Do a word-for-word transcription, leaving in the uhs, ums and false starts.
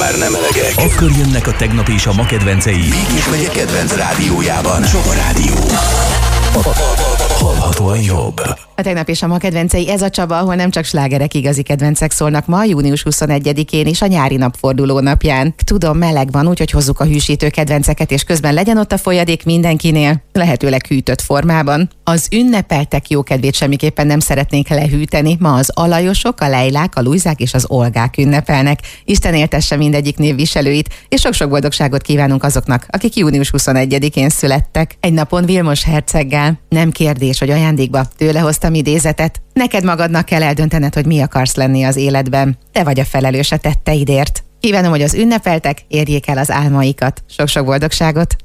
már nem elegek. Akkor jönnek a tegnap és a ma kedvencei. Békés megye kedvenc rádiójában. Sova Rádió. Hallhatóan jobb. A tegnap és a ma kedvencei, ez a Csaba, ahol nem csak slágerek igazi kedvencek szólnak ma, június huszonegyedikén és a nyári napforduló napján. Tudom, meleg van, úgyhogy hozzuk a hűsítő kedvenceket, és közben legyen ott a folyadék mindenkinél, lehetőleg hűtött formában. Az ünnepeltek jókedvét semmiképpen nem szeretnék lehűteni. Ma az Alajosok, a Leilák, a Lujzák és az Olgák ünnepelnek. Isten éltesse mindegyik névviselőit, és sok-sok boldogságot kívánunk azoknak, akik június huszonegyedikén születtek. Egy napon Vilmos herceggel. Nem kérdés, hogy ajándékba tőle hoztam idézetet. Neked magadnak kell eldöntened, hogy mi akarsz lenni az életben. Te vagy a felelős a tetteidért. Kívánom, hogy az ünnepeltek érjék el az álmaikat. Sok-sok boldogságot!